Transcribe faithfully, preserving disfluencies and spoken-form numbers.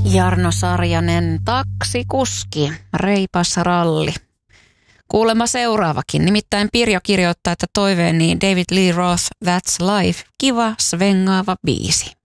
Jarno Sarjanen, taksikuski, reipas ralli. Kuulemma seuraavakin. Nimittäin Pirjo kirjoittaa, että toiveeni David Lee Roth, That's Life, kiva svengaava biisi.